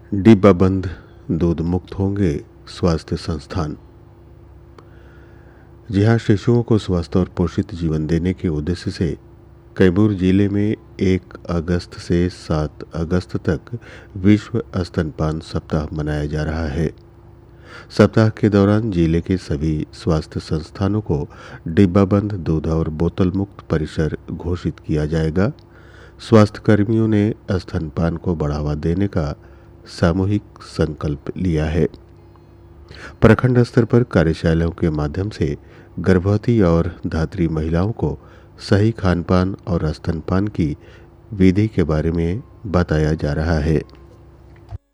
डिब्बाबंद दूध मुक्त होंगे स्वास्थ्य संस्थान। जी हाँ, शिशुओं को स्वस्थ और पोषित जीवन देने के उद्देश्य से कैमूर जिले में 1 अगस्त से 7 अगस्त तक विश्व स्तनपान सप्ताह मनाया जा रहा है। सप्ताह के दौरान जिले के सभी स्वास्थ्य संस्थानों को डिब्बाबंद दूध और बोतल मुक्त परिसर घोषित किया जाएगा। स्वास्थ्य कर्मियों ने स्तनपान को बढ़ावा देने का सामूहिक संकल्प लिया है। प्रखंड स्तर पर कार्यशालाओं के माध्यम से गर्भवती और धात्री महिलाओं को सही खान पान और स्तनपान की विधि के बारे में बताया जा रहा है।